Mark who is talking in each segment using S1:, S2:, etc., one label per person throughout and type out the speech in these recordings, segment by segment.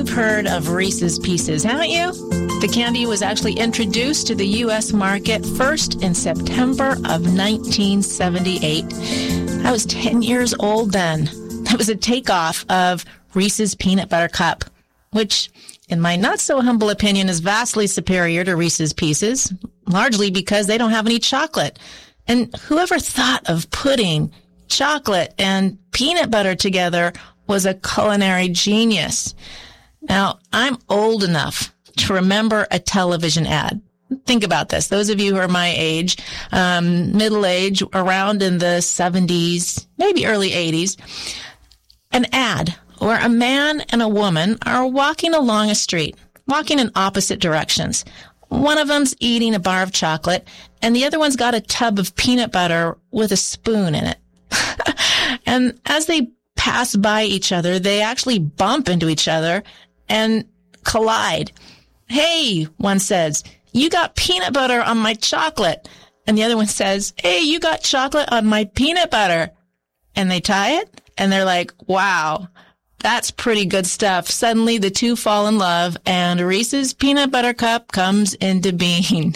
S1: heard of Reese's Pieces, haven't you? The candy was actually introduced to the U.S. market first in September of 1978. I was 10 years old then. That was a takeoff of Reese's Peanut Butter Cup, which, in my not-so-humble opinion, is vastly superior to Reese's Pieces, largely because they don't have any chocolate. And whoever thought of putting chocolate and peanut butter together was a culinary genius. Now, I'm old enough to remember a television ad. Think about this. Those of you who are my age, middle age, around in the 70s, maybe early 80s, an ad where a man and a woman are walking along a street, walking in opposite directions. One of them's eating a bar of chocolate, and the other one's got a tub of peanut butter with a spoon in it. And as they pass by each other, they actually bump into each other and collide. Hey, one says, you got peanut butter on my chocolate. And the other one says, hey, you got chocolate on my peanut butter. And they tie it, and they're like, wow, that's pretty good stuff. Suddenly the two fall in love, and Reese's Peanut Butter Cup comes into being.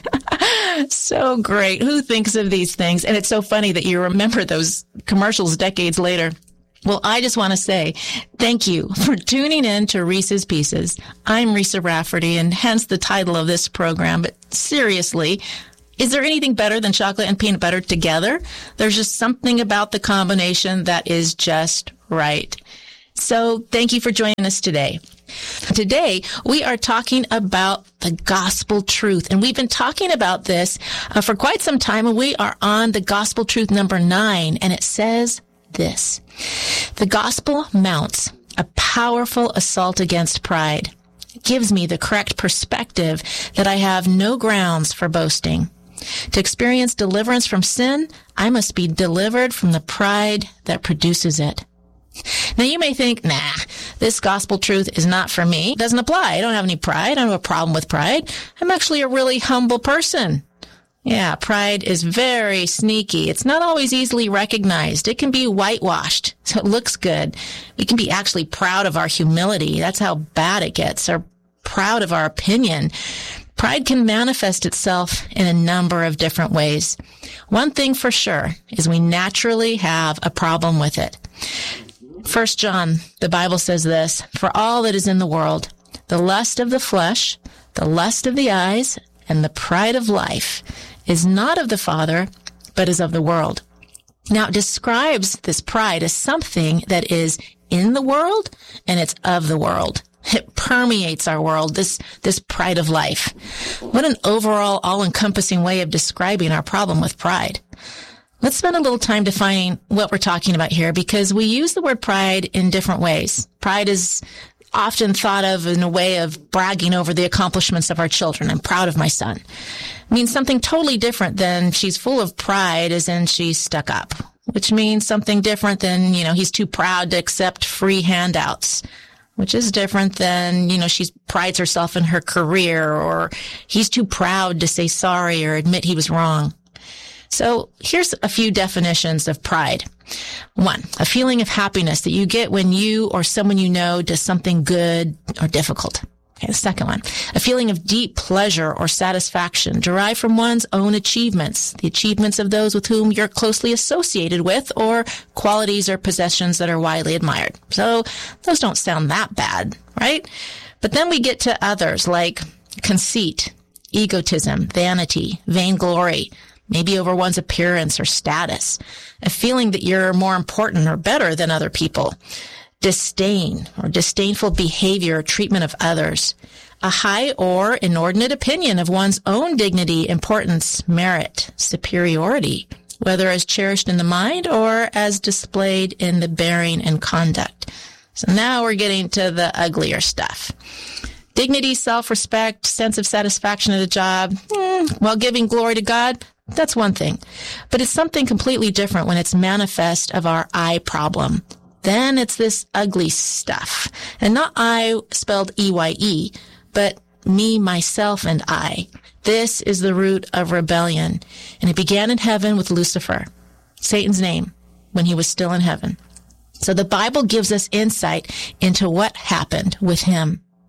S1: So great. Who thinks of these things? And it's so funny that you remember those commercials decades later. Well, I just want to say thank you for tuning in to Reese's Pieces. I'm Risa Rafferty, and hence the title of this program. But seriously, is there anything better than chocolate and peanut butter together? There's just something about the combination that is just right. So thank you for joining us today. Today, we are talking about the gospel truth, and we've been talking about this for quite some time, and we are on the gospel truth number 9, and it says this: the gospel mounts a powerful assault against pride. It gives me the correct perspective that I have no grounds for boasting. To experience deliverance from sin, I must be delivered from the pride that produces it. Now, you may think, nah, this gospel truth is not for me. It doesn't apply. I don't have any pride. I don't have a problem with pride. I'm actually a really humble person. Yeah, pride is very sneaky. It's not always easily recognized. It can be whitewashed, so it looks good. We can be actually proud of our humility. That's how bad it gets, or proud of our opinion. Pride can manifest itself in a number of different ways. One thing for sure is we naturally have a problem with it. 1 John, the Bible says this: for all that is in the world, the lust of the flesh, the lust of the eyes, and the pride of life is not of the Father, but is of the world. Now, it describes this pride as something that is in the world and it's of the world. It permeates our world, this pride of life. What an overall, all-encompassing way of describing our problem with pride. Let's spend a little time defining what we're talking about here, because we use the word pride in different ways. Pride is often thought of in a way of bragging over the accomplishments of our children. I'm proud of my son. It means something totally different than she's full of pride, as in she's stuck up, which means something different than, he's too proud to accept free handouts, which is different than, she prides herself in her career, or he's too proud to say sorry or admit he was wrong. So here's a few definitions of pride. 1, a feeling of happiness that you get when you or someone you know does something good or difficult. Okay, the second one, a feeling of deep pleasure or satisfaction derived from one's own achievements, the achievements of those with whom you're closely associated with, or qualities or possessions that are widely admired. So those don't sound that bad, right? But then we get to others like conceit, egotism, vanity, vainglory, maybe over one's appearance or status, a feeling that you're more important or better than other people, disdain or disdainful behavior or treatment of others, a high or inordinate opinion of one's own dignity, importance, merit, superiority, whether as cherished in the mind or as displayed in the bearing and conduct. So now we're getting to the uglier stuff. Dignity, self-respect, sense of satisfaction at a job, while giving glory to God, that's one thing. But it's something completely different when it's manifest of our I problem. Then it's this ugly stuff. And not I spelled E-Y-E, but me, myself, and I. This is the root of rebellion. And it began in heaven with Lucifer, Satan's name, when he was still in heaven. So the Bible gives us insight into what happened with him.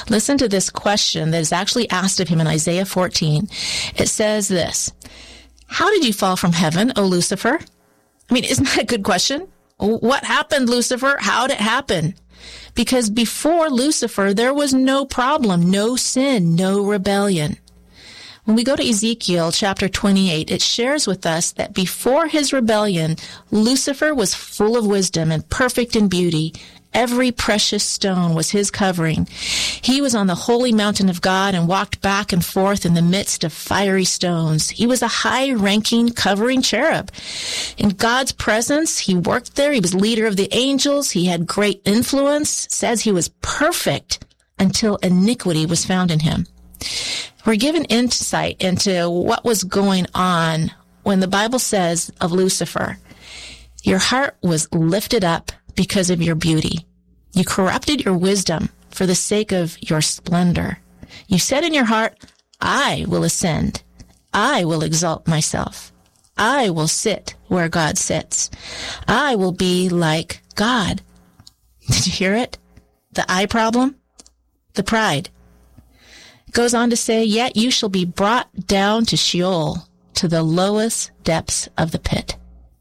S1: Listen to this question that is actually asked of him in Isaiah 14. It says this, "How did you fall from heaven, O Lucifer?" I mean, isn't that a good question? What happened, Lucifer? How'd it happen? Because before Lucifer, there was no problem, no sin, no rebellion. When we go to Ezekiel chapter 28, it shares with us that before his rebellion, Lucifer was full of wisdom and perfect in beauty. Every precious stone was his covering. He was on the holy mountain of God and walked back and forth in the midst of fiery stones. He was a high-ranking covering cherub. In God's presence, he worked there. He was leader of the angels. He had great influence. It says he was perfect until iniquity was found in him. We're given insight into what was going on when the Bible says of Lucifer, "Your heart was lifted up because of your beauty. You corrupted your wisdom for the sake of your splendor. You said in your heart, I will ascend. I will exalt myself. I will sit where God sits. I will be like God." Did you hear it? The I problem? The pride. It goes on to say, "Yet you shall be brought down to Sheol, to the lowest depths of the pit."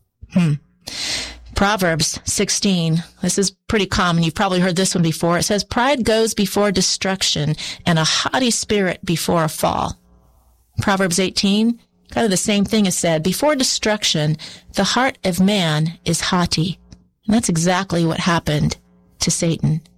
S1: Proverbs 16. This is pretty common. You've probably heard this one before. It says, "Pride goes before destruction and a haughty spirit before a fall." Proverbs 18, kind of the same thing is said. Before destruction, the heart of man is haughty. And that's exactly what happened to Satan.